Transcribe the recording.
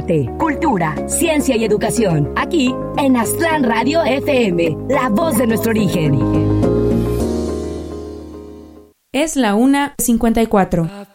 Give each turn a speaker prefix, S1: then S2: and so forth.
S1: arte, cultura, ciencia y educación. Aquí en Aztlán Radio FM, la voz de nuestro origen.
S2: Es la 1:54.